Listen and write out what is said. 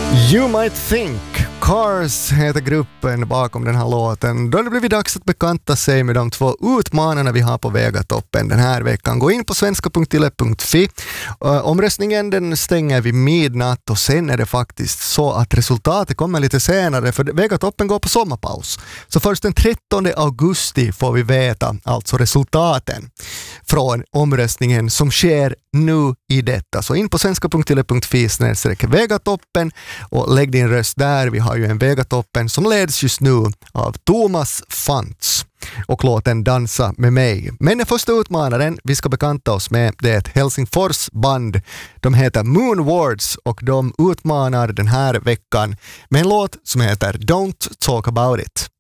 You Might Think. Cars heter gruppen bakom den här låten. Då har det blivit dags att bekanta sig med de två utmanarna vi har på Vegatoppen den här veckan. Gå in på svenska.yle.fi. Omröstningen den stänger vid midnatt och sen är det faktiskt så att resultatet kommer lite senare för Vegatoppen går på sommarpaus. Så först den 13 augusti får vi veta alltså resultaten från omröstningen som sker nu i detta. Så in på svenska.yle.fi/Vegatoppen och lägg din röst där. Vi har ju en Vegatoppen som leds just nu av Thomas Fantz och låten Dansa med mig. Men den första utmanaren vi ska bekanta oss med det är ett Helsingfors band. De heter Moonwards och de utmanar den här veckan med en låt som heter Don't Talk About It.